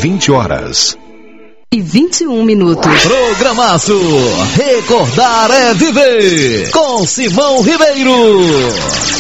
20 horas. E 21 minutos. Programaço Recordar é Viver com Simão Ribeiro.